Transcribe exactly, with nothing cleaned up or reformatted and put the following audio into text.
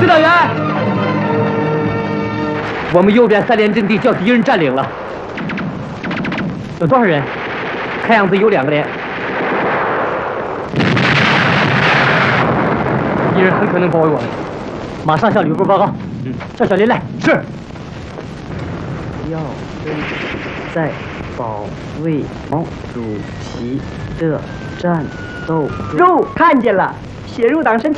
导员，我们右边三连阵地叫敌人占领了。有多少人？看样子有两个连。敌人很可能包围我们，马上向旅部报告。嗯，叫小林来。是。要跟在保卫毛主席的战斗中。看见了，写入党申请。